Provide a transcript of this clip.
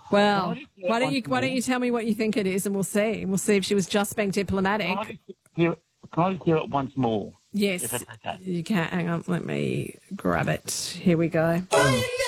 Well, why don't you tell me what you think it is, and we'll see. We'll see if she was just being diplomatic. Can I just hear it once more? Yes, If that's okay. you can. Hang on, let me grab it. Here we go.